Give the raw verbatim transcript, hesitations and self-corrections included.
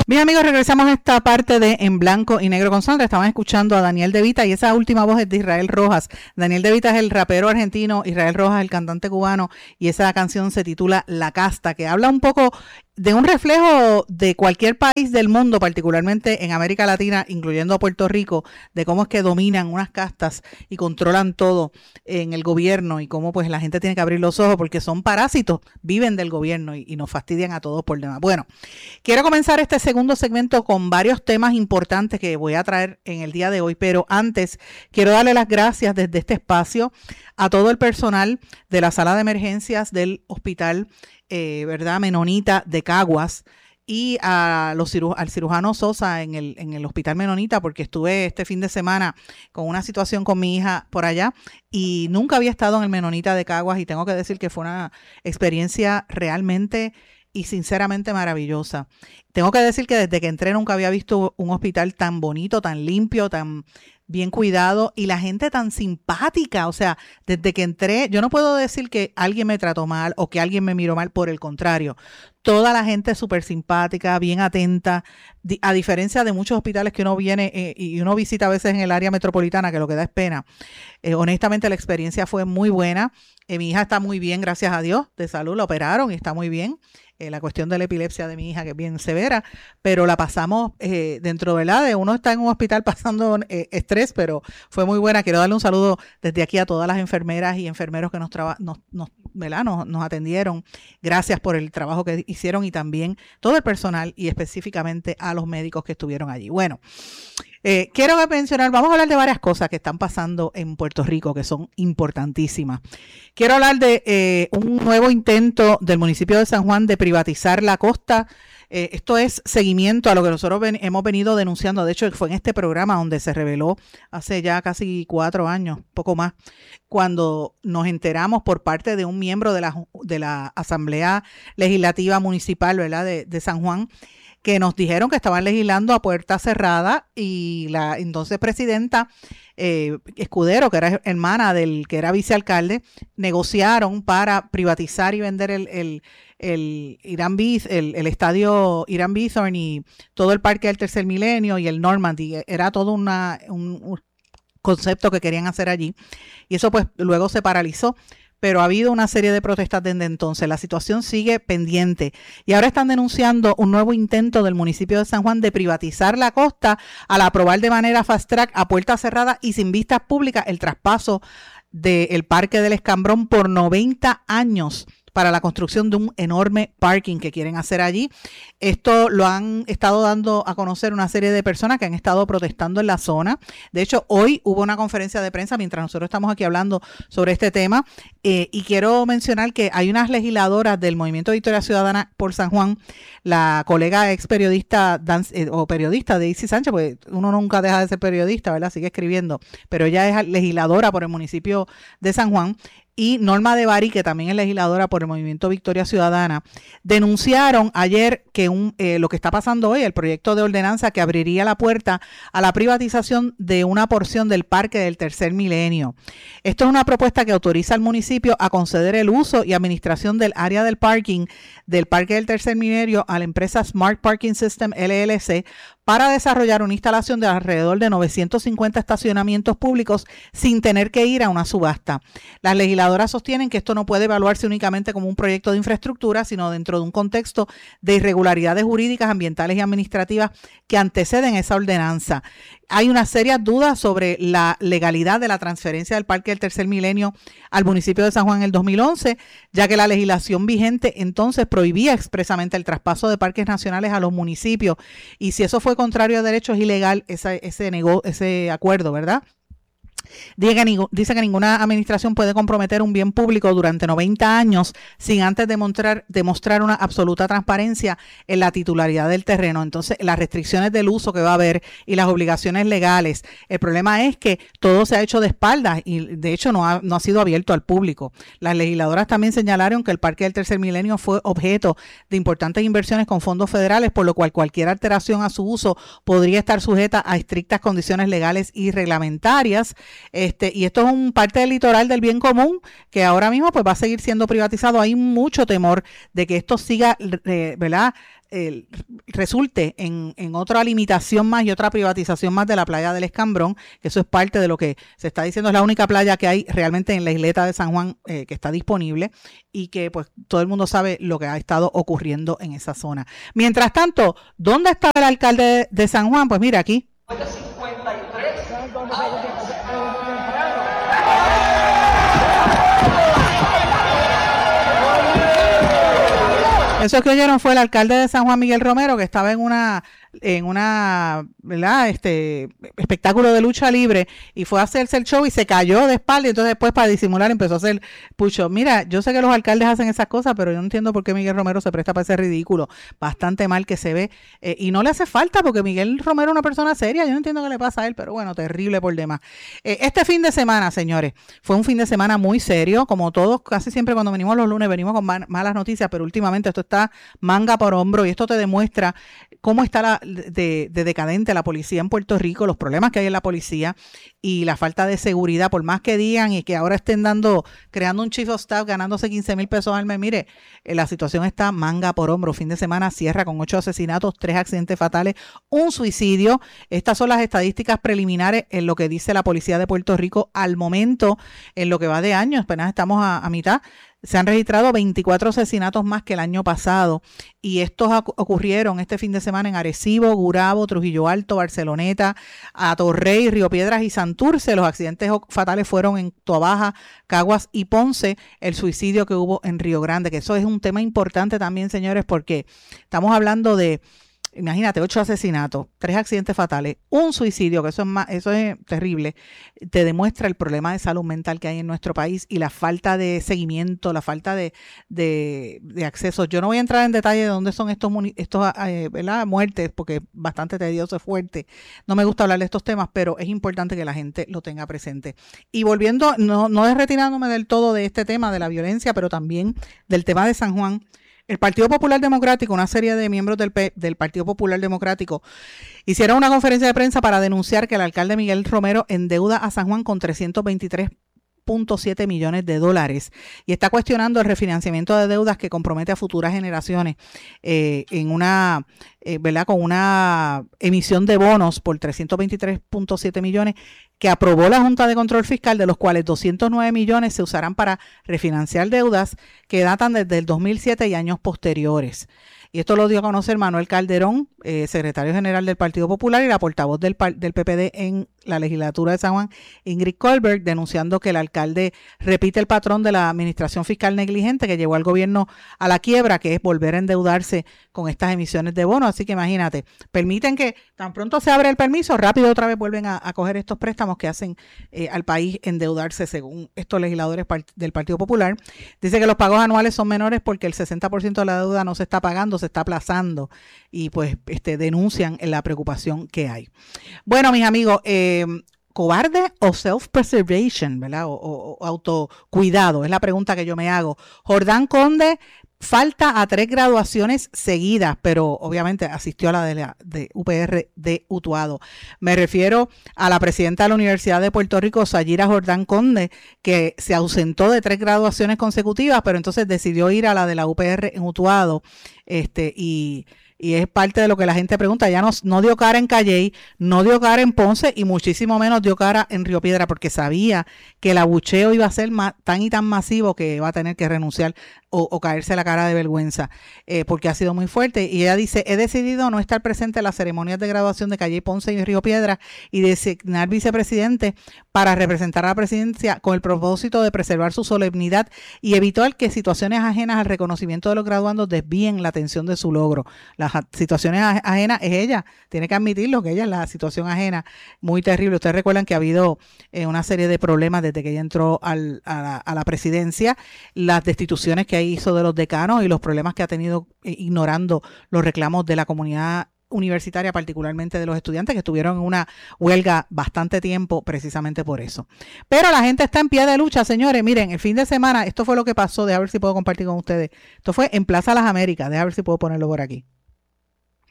Bien, amigos, regresamos a esta parte de En Blanco y Negro con Sandra. Estaban escuchando a Daniel De Vita y esa última voz es de Israel Rojas. Daniel De Vita es el rapero argentino, Israel Rojas el cantante cubano, y esa canción se titula La Casta, que habla un poco de un reflejo de cualquier país del mundo, particularmente en América Latina, incluyendo a Puerto Rico, de cómo es que dominan unas castas y controlan todo en el gobierno y cómo pues la gente tiene que abrir los ojos porque son parásitos, viven del gobierno y, y nos fastidian a todos por demás. Bueno, quiero comenzar este segundo segmento con varios temas importantes que voy a traer en el día de hoy, pero antes quiero darle las gracias desde este espacio a todo el personal de la sala de emergencias del hospital Eh, ¿verdad? Menonita de Caguas y a los ciru- al cirujano Sosa en el, en el hospital Menonita, porque estuve este fin de semana con una situación con mi hija por allá y nunca había estado en el Menonita de Caguas y tengo que decir que fue una experiencia realmente y sinceramente maravillosa. Tengo que decir que desde que entré nunca había visto un hospital tan bonito, tan limpio, tan bien cuidado y la gente tan simpática. O sea, desde que entré, yo no puedo decir que alguien me trató mal o que alguien me miró mal, por el contrario. Toda la gente súper simpática, bien atenta, a diferencia de muchos hospitales que uno viene eh, y uno visita a veces en el área metropolitana, que lo que da es pena. Eh, honestamente, la experiencia fue muy buena. Eh, mi hija está muy bien, gracias a Dios, de salud, la operaron y está muy bien. Eh, la cuestión de la epilepsia de mi hija, que es bien severa, pero la pasamos eh, dentro, ¿verdad? De uno está en un hospital pasando eh, estrés, pero fue muy buena. Quiero darle un saludo desde aquí a todas las enfermeras y enfermeros que nos, traba, nos, nos, ¿verdad? nos, nos atendieron. Gracias por el trabajo que hicieron y también todo el personal y específicamente a los médicos que estuvieron allí. Bueno, Eh, quiero mencionar, vamos a hablar de varias cosas que están pasando en Puerto Rico que son importantísimas. Quiero hablar de eh, un nuevo intento del municipio de San Juan de privatizar la costa. Eh, esto es seguimiento a lo que nosotros ven, hemos venido denunciando. De hecho, fue en este programa donde se reveló hace ya casi cuatro años, poco más, cuando nos enteramos por parte de un miembro de la, de la Asamblea Legislativa Municipal, ¿verdad?, de, de San Juan, que nos dijeron que estaban legislando a puerta cerrada y la entonces presidenta eh, Escudero, que era hermana del que era vicealcalde, negociaron para privatizar y vender el, el, el, Irán Biz, el, el estadio Irán Bithorn y todo el Parque del Tercer Milenio y el Normandy. Era todo una, un, un concepto que querían hacer allí y eso pues luego se paralizó. Pero ha habido una serie de protestas desde entonces. La situación sigue pendiente y ahora están denunciando un nuevo intento del municipio de San Juan de privatizar la costa al aprobar de manera fast track a puerta cerrada y sin vistas públicas el traspaso del Parque del Escambrón por noventa años para la construcción de un enorme parking que quieren hacer allí. Esto lo han estado dando a conocer una serie de personas que han estado protestando en la zona. De hecho, hoy hubo una conferencia de prensa mientras nosotros estamos aquí hablando sobre este tema. Eh, y quiero mencionar que hay unas legisladoras del Movimiento Victoria Ciudadana por San Juan, la colega ex periodista Dan, eh, o periodista Daisy Sánchez, porque uno nunca deja de ser periodista, ¿verdad? Sigue escribiendo, pero ella es legisladora por el municipio de San Juan. Y Norma de Bari, que también es legisladora por el Movimiento Victoria Ciudadana, denunciaron ayer que un, eh, lo que está pasando hoy, el proyecto de ordenanza que abriría la puerta a la privatización de una porción del Parque del Tercer Milenio. Esto es una propuesta que autoriza al municipio a conceder el uso y administración del área del parking del Parque del Tercer Milenio a la empresa Smart Parking System L L C para desarrollar una instalación de alrededor de novecientos cincuenta estacionamientos públicos sin tener que ir a una subasta. Las legisladoras sostienen que esto no puede evaluarse únicamente como un proyecto de infraestructura, sino dentro de un contexto de irregularidades jurídicas, ambientales y administrativas que anteceden esa ordenanza. Hay unas serias dudas sobre la legalidad de la transferencia del Parque del Tercer Milenio al municipio de San Juan en el dos mil once, ya que la legislación vigente entonces prohibía expresamente el traspaso de parques nacionales a los municipios, y si eso fue contrario a derecho es ilegal ese, ese, nego, ese acuerdo, ¿verdad? Dice que ninguna administración puede comprometer un bien público durante noventa años sin antes demostrar, demostrar una absoluta transparencia en la titularidad del terreno. Entonces, las restricciones del uso que va a haber y las obligaciones legales. El problema es que todo se ha hecho de espaldas y, de hecho, no ha, no ha sido abierto al público. Las legisladoras también señalaron que el Parque del Tercer Milenio fue objeto de importantes inversiones con fondos federales, por lo cual cualquier alteración a su uso podría estar sujeta a estrictas condiciones legales y reglamentarias. este, y esto es un parte del litoral del bien común que ahora mismo pues va a seguir siendo privatizado. Hay mucho temor de que esto siga, eh, ¿verdad?, Eh, resulte en, en otra limitación más y otra privatización más de la playa del Escambrón, que eso es parte de lo que se está diciendo, es la única playa que hay realmente en la isleta de San Juan eh, que está disponible y que pues todo el mundo sabe lo que ha estado ocurriendo en esa zona. Mientras tanto, ¿dónde está el alcalde de, de San Juan? Pues mira, aquí. cincuenta y tres. Eso que oyeron fue el alcalde de San Juan, Miguel Romero, que estaba en una en una, ¿verdad?, este espectáculo de lucha libre y fue a hacerse el show y se cayó de espalda y entonces después para disimular empezó a hacer push-up. Mira, yo sé que los alcaldes hacen esas cosas, pero yo no entiendo por qué Miguel Romero se presta para ese ridículo, bastante mal que se ve, eh, y no le hace falta porque Miguel Romero es una persona seria, yo no entiendo qué le pasa a él, pero bueno, terrible por demás. Eh, este fin de semana, señores, fue un fin de semana muy serio, como todos, casi siempre cuando venimos los lunes venimos con man- malas noticias, pero últimamente esto está manga por hombro y esto te demuestra cómo está la De, de decadente la policía en Puerto Rico, los problemas que hay en la policía y la falta de seguridad, por más que digan y que ahora estén dando, creando un chief of staff ganándose quince mil pesos al mes. Mire, eh, la situación está manga por hombro. Fin de semana cierra con ocho asesinatos, tres accidentes fatales, un suicidio. Estas son las estadísticas preliminares en lo que dice la policía de Puerto Rico al momento, en lo que va de año, apenas estamos a, a mitad. Se han registrado veinticuatro asesinatos más que el año pasado y estos ocurrieron este fin de semana en Arecibo, Gurabo, Trujillo Alto, Barceloneta, Atorrey, Río Piedras y Santurce. Los accidentes fatales fueron en Toabaja, Caguas y Ponce, el suicidio que hubo en Río Grande, que eso es un tema importante también, señores, porque estamos hablando de, imagínate, ocho asesinatos, tres accidentes fatales, un suicidio, que eso es más, eso es terrible, te demuestra el problema de salud mental que hay en nuestro país y la falta de seguimiento, la falta de, de, de acceso. Yo no voy a entrar en detalle de dónde son estos, estos eh, ¿verdad?, muertes, porque es bastante tedioso, es fuerte. No me gusta hablar de estos temas, pero es importante que la gente lo tenga presente. Y volviendo, no, no es retirándome del todo de este tema de la violencia, pero también del tema de San Juan. El Partido Popular Democrático, una serie de miembros del, P, del Partido Popular Democrático, hicieron una conferencia de prensa para denunciar que el alcalde Miguel Romero endeuda a San Juan con trescientos veintitrés punto siete millones de dólares y está cuestionando el refinanciamiento de deudas que compromete a futuras generaciones eh, en una, eh, ¿verdad?, con una emisión de bonos por trescientos veintitrés punto siete millones que aprobó la Junta de Control Fiscal, de los cuales doscientos nueve millones se usarán para refinanciar deudas que datan desde el dos mil siete y años posteriores. Y esto lo dio a conocer Manuel Calderón, eh, secretario general del Partido Popular, y la portavoz del, del P P D en la legislatura de San Juan, Ingrid Colbert, denunciando que el alcalde repite el patrón de la administración fiscal negligente que llevó al gobierno a la quiebra, que es volver a endeudarse con estas emisiones de bonos. Así que imagínate, permiten que tan pronto se abre el permiso, rápido otra vez vuelven a, a coger estos préstamos que hacen eh, al país endeudarse, según estos legisladores part del Partido Popular. Dice que los pagos anuales son menores porque el sesenta por ciento de la deuda no se está pagando, se está aplazando, y pues este, denuncian la preocupación que hay. Bueno, mis amigos, eh, ¿cobarde o self-preservation, ¿verdad? O, o, o autocuidado, es la pregunta que yo me hago. Jordán Conde falta a tres graduaciones seguidas, pero obviamente asistió a la de, la, de U P R de Utuado. Me refiero a la presidenta de la Universidad de Puerto Rico, Sayira Jordán Conde, que se ausentó de tres graduaciones consecutivas, pero entonces decidió ir a la de la U P R en Utuado, este, y... y es parte de lo que la gente pregunta. Ya no, no dio cara en Calley, no dio cara en Ponce y muchísimo menos dio cara en Río Piedra, porque sabía que el abucheo iba a ser más, tan y tan masivo que va a tener que renunciar o, o caerse la cara de vergüenza, eh, porque ha sido muy fuerte. Y ella dice, he decidido no estar presente en las ceremonias de graduación de Calley, Ponce y Río Piedra y designar vicepresidente para representar a la presidencia con el propósito de preservar su solemnidad y evitar que situaciones ajenas al reconocimiento de los graduandos desvíen la atención de su logro. Las situaciones ajenas es ella, tiene que admitirlo, que ella es la situación ajena, muy terrible. Ustedes recuerdan que ha habido eh, una serie de problemas desde que ella entró al, a, la, a la presidencia, las destituciones que hizo de los decanos y los problemas que ha tenido eh, ignorando los reclamos de la comunidad universitaria, particularmente de los estudiantes que estuvieron en una huelga bastante tiempo precisamente por eso. Pero la gente está en pie de lucha, señores. Miren, el fin de semana, esto fue lo que pasó, déjame ver si puedo compartir con ustedes. Esto fue en Plaza Las Américas, déjame ver si puedo ponerlo por aquí.